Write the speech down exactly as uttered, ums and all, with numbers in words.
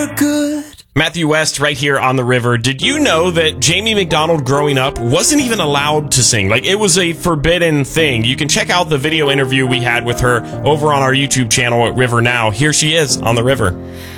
for good. Matthew West right here on the river. Did you know that Jamie McDonald growing up wasn't even allowed to sing? Like, it was a forbidden thing. You can check out the video interview we had with her over on our YouTube channel at River Now. Here she is on the river.